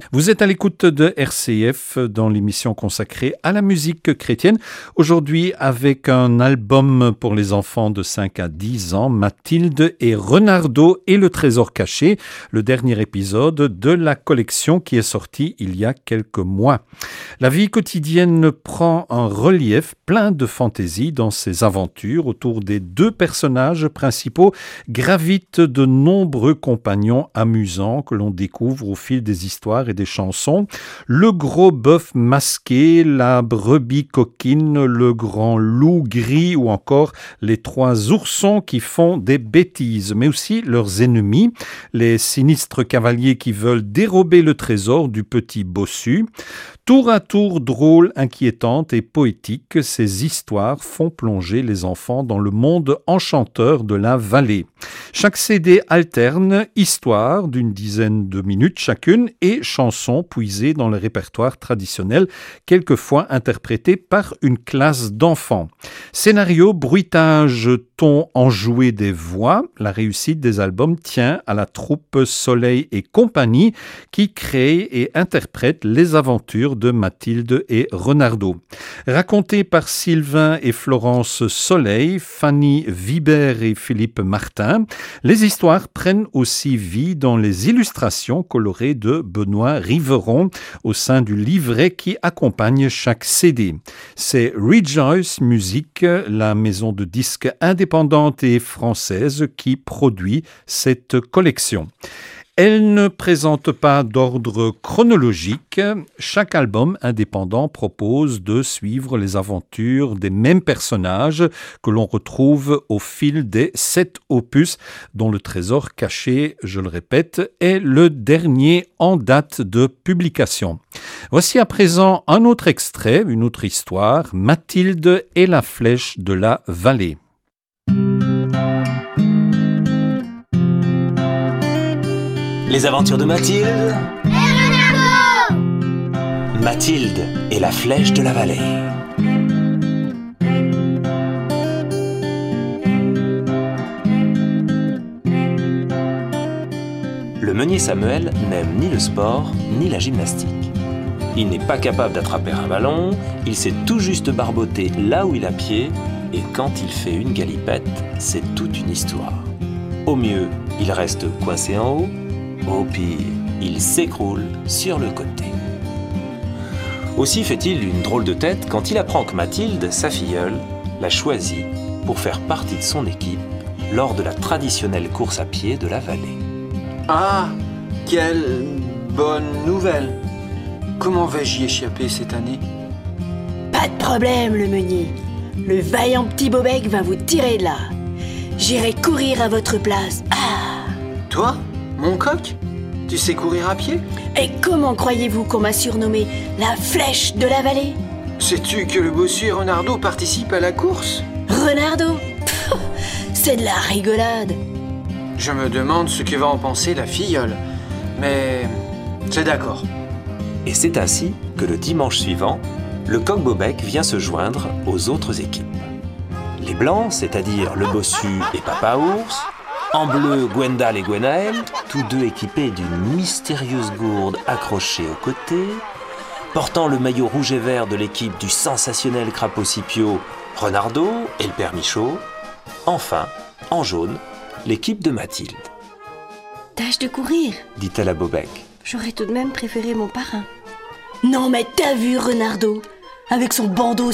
Vous êtes à l'écoute de RCF dans l'émission consacrée à la musique chrétienne. Aujourd'hui avec un album pour les enfants de 5 à 10 ans, Mathilde et Renardo et le trésor caché, le dernier épisode de la collection qui est sortie il y a quelques mois. La vie quotidienne prend un relief plein de fantaisie dans ses aventures. Autour des deux personnages principaux gravitent de nombreux compagnons amusants que l'on découvre au fil des histoires et des chansons. Le gros bœuf masqué, la brebis coquine, le grand loup gris ou encore les trois oursons qui font des bêtises, mais aussi leurs ennemis, les sinistres cavaliers qui veulent dérober le trésor du petit bossu. Tour à tour drôles, inquiétantes et poétiques, ces histoires font plonger les enfants dans le monde enchanteur de la vallée. Chaque CD alterne histoires d'une dizaine de minutes chacune et chansons puisées dans le répertoire traditionnel, quelquefois interprétées par une classe d'enfants. Scénario, bruitage, ton enjoué des voix, la réussite des albums tient à la troupe Soleil et compagnie qui crée et interprète les aventures de Mathilde et Renardo. Raconté par Sylvain et Florence Soleil, Fanny Vibert et Philippe Martin, les histoires prennent aussi vie dans les illustrations colorées de Benoît Riveron au sein du livret qui accompagne chaque CD. C'est Rejoice Music, la maison de disques indépendante et française qui produit cette collection. Elle ne présente pas d'ordre chronologique. Chaque album indépendant propose de suivre les aventures des mêmes personnages que l'on retrouve au fil des 7 opus, dont le trésor caché, je le répète, est le dernier en date de publication. Voici à présent un autre extrait, une autre histoire, Mathilde et la flèche de la vallée. Les aventures de Mathilde et Renardo. Mathilde et la flèche de la vallée. Le meunier Samuel n'aime ni le sport ni la gymnastique. Il n'est pas capable d'attraper un ballon, il sait tout juste barboter là où il a pied, et quand il fait une galipette, c'est toute une histoire. Au mieux, il reste coincé en haut. Au pire, il s'écroule sur le côté. Aussi fait-il une drôle de tête quand il apprend que Mathilde, sa filleule, l'a choisi pour faire partie de son équipe lors de la traditionnelle course à pied de la vallée. Ah, quelle bonne nouvelle! Comment vais-je y échapper cette année? Pas de problème, le meunier. Le vaillant petit Bobek va vous tirer de là. J'irai courir à votre place. Ah! Toi? Mon coq? Tu sais courir à pied? Et comment croyez-vous qu'on m'a surnommé la flèche de la vallée? Sais-tu que le bossu et Renardo participent à la course? Renardo? Pff, c'est de la rigolade. Je me demande ce que va en penser la filleule. Mais c'est d'accord. Et c'est ainsi que le dimanche suivant, le coq Bobek vient se joindre aux autres équipes. Les blancs, c'est-à-dire le bossu et Papa Ours, en bleu, Gwendal et Gwenaël, tous deux équipés d'une mystérieuse gourde accrochée au côté, portant le maillot rouge et vert de l'équipe du sensationnel crapaud Scipio, Renardo et le père Michaud. Enfin, en jaune, l'équipe de Mathilde. Tâche de courir, dit-elle à Bobek. J'aurais tout de même préféré mon parrain. Non mais t'as vu Renardo? Avec son bandeau